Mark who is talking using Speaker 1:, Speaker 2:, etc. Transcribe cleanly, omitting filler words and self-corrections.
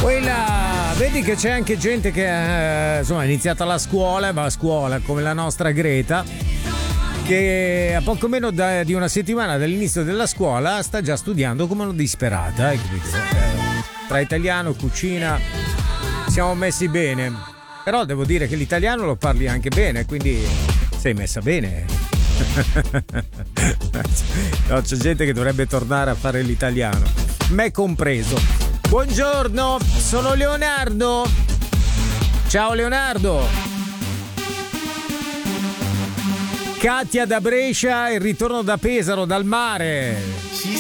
Speaker 1: Vedi che c'è anche gente che insomma, è iniziata la scuola e va a scuola, come la nostra Greta, che a poco meno di una settimana dall'inizio della scuola sta già studiando come una disperata. Tra italiano, cucina siamo messi bene, però devo dire che l'italiano lo parli anche bene, quindi sei messa bene. No, c'è gente che dovrebbe tornare a fare l'italiano, me compreso. Buongiorno, sono Leonardo. Ciao Leonardo. Katia da Brescia, il ritorno da Pesaro, dal mare.
Speaker 2: Ci